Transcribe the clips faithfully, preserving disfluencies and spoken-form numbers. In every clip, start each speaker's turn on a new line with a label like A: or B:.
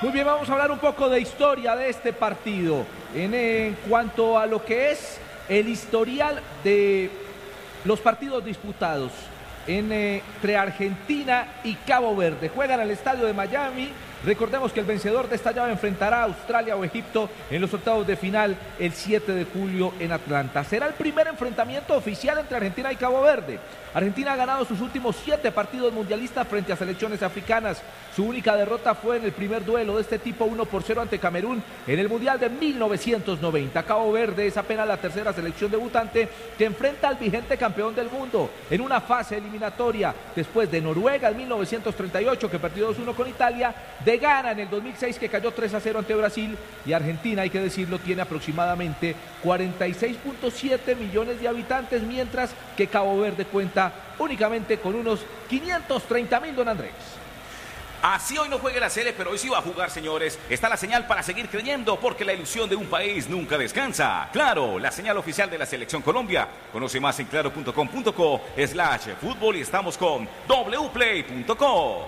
A: Muy bien, vamos a hablar un poco de historia de este partido. En, en cuanto a lo que es el historial de los partidos disputados en, eh, entre Argentina y Cabo Verde. Juegan al estadio de Miami. Recordemos que el vencedor de esta llave enfrentará a Australia o Egipto en los octavos de final el siete de julio en Atlanta. Será el primer enfrentamiento oficial entre Argentina y Cabo Verde. Argentina ha ganado sus últimos siete partidos mundialistas frente a selecciones africanas. Su única derrota fue en el primer duelo de este tipo, uno por cero ante Camerún en el Mundial de mil novecientos noventa. Cabo Verde es apenas la tercera selección debutante que enfrenta al vigente campeón del mundo en una fase eliminatoria después de Noruega en mil novecientos treinta y ocho, que perdió dos uno con Italia, de Ghana en el dos mil seis, que cayó tres a cero ante Brasil, y Argentina, hay que decirlo, tiene aproximadamente cuarenta y seis punto siete millones de habitantes, mientras que Cabo Verde cuenta únicamente con unos quinientos treinta mil, don Andrés.
B: Así hoy no juegue la Sele, pero hoy sí va a jugar, señores. Está la señal para seguir creyendo, porque la ilusión de un país nunca descansa. Claro, la señal oficial de la Selección Colombia. Conoce más en claro punto com punto co slash fútbol, y estamos con w play punto co.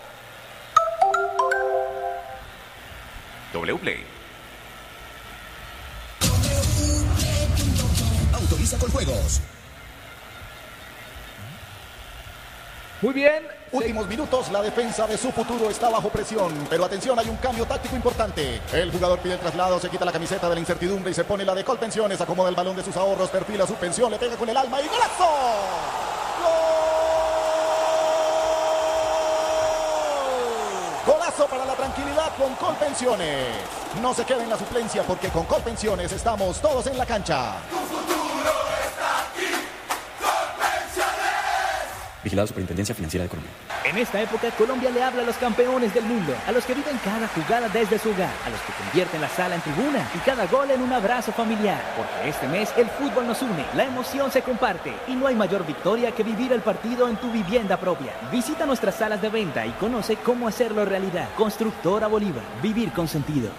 B: Wplay.
C: Autoriza con juegos.
A: Muy bien.
C: Últimos minutos, la defensa de su futuro está bajo presión, pero atención, hay un cambio táctico importante. El jugador pide el traslado, se quita la camiseta de la incertidumbre y se pone la de Colpensiones, acomoda el balón de sus ahorros, perfila su pensión, le pega con el alma y ¡golazo! ¡Gol! Golazo para la tranquilidad con Colpensiones. No se quede en la suplencia, porque con Colpensiones estamos todos en la cancha.
D: Vigilado Superintendencia Financiera de Colombia.
E: En esta época, Colombia le habla a los campeones del mundo, a los que viven cada jugada desde su hogar, a los que convierten la sala en tribuna y cada gol en un abrazo familiar. Porque este mes el fútbol nos une, la emoción se comparte y no hay mayor victoria que vivir el partido en tu vivienda propia. Visita nuestras salas de venta y conoce cómo hacerlo realidad. Constructora Bolívar, vivir con sentido.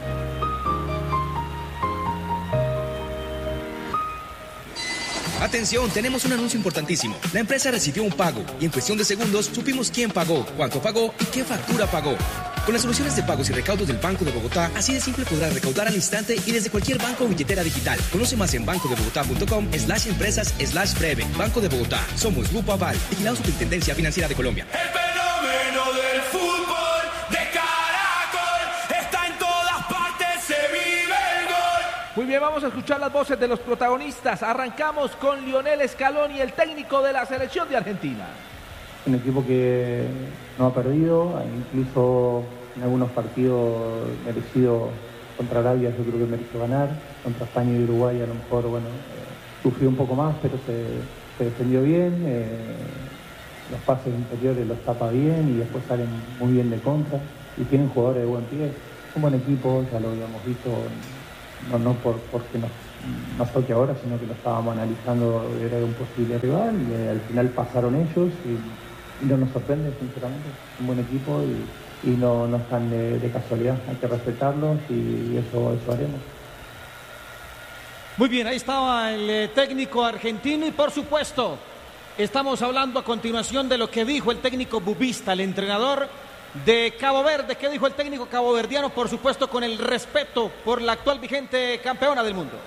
F: Atención, tenemos un anuncio importantísimo. La empresa recibió un pago y en cuestión de segundos supimos quién pagó, cuánto pagó y qué factura pagó. Con las soluciones de pagos y recaudos del Banco de Bogotá, así de simple podrás recaudar al instante y desde cualquier banco o billetera digital. Conoce más en banco de bogotá punto com slash empresas slash breve. Banco de Bogotá. Somos Grupo Aval. Vigilado Superintendencia Financiera de Colombia.
G: El fenómeno del fútbol de Caracol está en todas partes, se vive el gol.
A: Muy bien, vamos a escuchar las voces de los protagonistas. Arrancamos con Lionel Scaloni, el técnico de la selección de Argentina.
H: Un equipo que no ha perdido, incluso en algunos partidos merecido. Contra Arabia yo creo que mereció ganar, contra España y Uruguay a lo mejor, bueno, eh, sufrió un poco más, pero se, se defendió bien, eh, los pases interiores los tapa bien y después salen muy bien de contra, y tienen jugadores de buen pie. Es un buen equipo, ya lo habíamos visto, no, no por, porque nos, no fue que ahora, sino que lo estábamos analizando, era un posible rival, y eh, al final pasaron ellos, y, y no nos sorprende, sinceramente. Es un buen equipo y y no, no están de, de casualidad, hay que respetarlos y eso, eso haremos.
I: Muy bien, ahí estaba el eh, técnico argentino y por supuesto estamos hablando a continuación de lo que dijo el técnico bubista, el entrenador de Cabo Verde. ¿Qué dijo el técnico caboverdiano? Por supuesto con el respeto por la actual vigente campeona del mundo.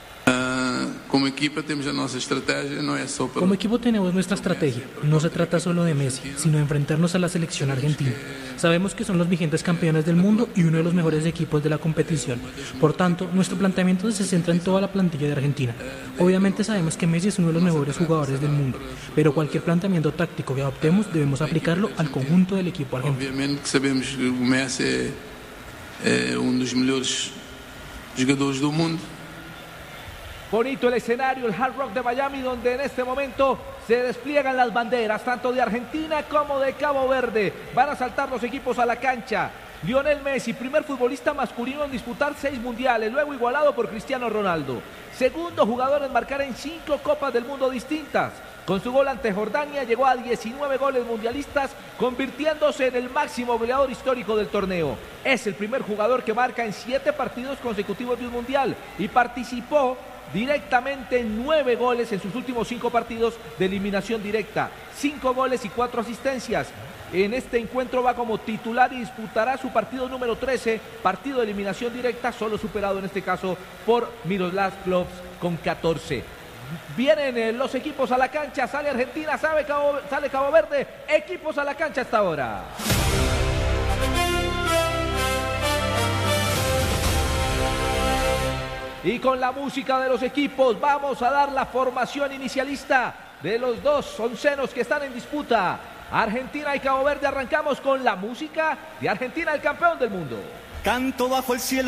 J: Como equipo tenemos nuestra estrategia, no es solo...
K: Como equipo tenemos nuestra estrategia, no se trata solo de Messi, sino de enfrentarnos a la selección argentina. Sabemos que son los vigentes campeones del mundo y uno de los mejores equipos de la competición. Por tanto, nuestro planteamiento se centra en toda la plantilla de Argentina. Obviamente sabemos que Messi es uno de los mejores jugadores del mundo, pero cualquier planteamiento táctico que adoptemos debemos aplicarlo al conjunto del equipo argentino.
J: Obviamente que sabemos que Messi es uno de los mejores jugadores del mundo.
A: Bonito el escenario, el Hard Rock de Miami, donde en este momento se despliegan las banderas, tanto de Argentina como de Cabo Verde. Van a saltar los equipos a la cancha. Lionel Messi, primer futbolista masculino en disputar seis mundiales, luego igualado por Cristiano Ronaldo. Segundo jugador en marcar en cinco Copas del Mundo distintas. Con su gol ante Jordania llegó a diecinueve goles mundialistas, convirtiéndose en el máximo goleador histórico del torneo. Es el primer jugador que marca en siete partidos consecutivos de un mundial y participó directamente en nueve goles en sus últimos cinco partidos de eliminación directa. Cinco goles y cuatro asistencias. en este encuentro va como titular y disputará su partido número trece, partido de eliminación directa, solo superado en este caso por Miroslav Klose con catorce. Vienen eh, los equipos a la cancha, sale Argentina, sabe Cabo, sale Cabo Verde, equipos a la cancha hasta ahora. Y con la música de los equipos vamos a dar la formación inicialista de los dos oncenos que están en disputa. Argentina y Cabo Verde, arrancamos con la música de Argentina, el campeón del mundo.
L: Canto bajo el cielo.